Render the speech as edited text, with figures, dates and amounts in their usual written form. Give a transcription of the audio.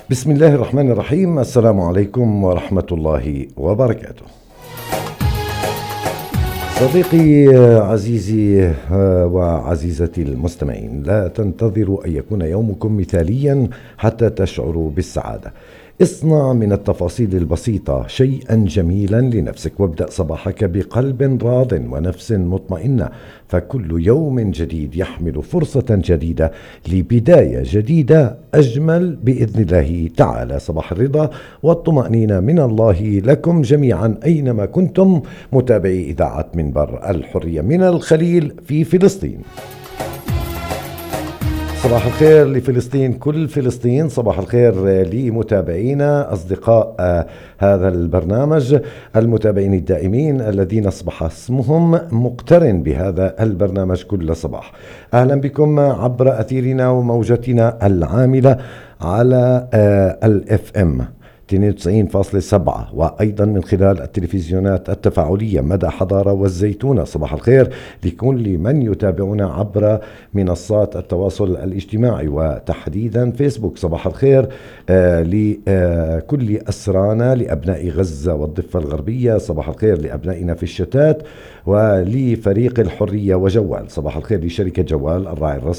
بسم الله الرحمن الرحيم. السلام عليكم ورحمة الله وبركاته. صديقي عزيزي وعزيزتي المستمعين، لا تنتظروا أن يكون يومكم مثاليا حتى تشعروا بالسعادة. اصنع من التفاصيل البسيطة شيئا جميلا لنفسك، وابدأ صباحك بقلب راض ونفس مطمئنة، فكل يوم جديد يحمل فرصة جديدة لبداية جديدة أجمل بإذن الله تعالى. صباح الرضا والطمأنينة من الله لكم جميعا أينما كنتم متابعي إذاعة منبر الحرية من الخليل في فلسطين. صباح الخير لفلسطين، كل فلسطين. صباح الخير لمتابعينا أصدقاء هذا البرنامج، المتابعين الدائمين الذين أصبح اسمهم مقترن بهذا البرنامج كل صباح. أهلا بكم عبر أثيرنا وموجتنا العاملة على الFM 92.7، وأيضا من خلال التلفزيونات التفاعلية مدى حضارة والزيتونة. صباح الخير لكل من يتابعنا عبر منصات التواصل الاجتماعي وتحديدا فيسبوك. صباح الخير لكل أسرانا، لأبناء غزة والضفة الغربية. صباح الخير لأبنائنا في الشتات ولفريق الحرية وجوال. صباح الخير لشركة جوال الراعي الرسمي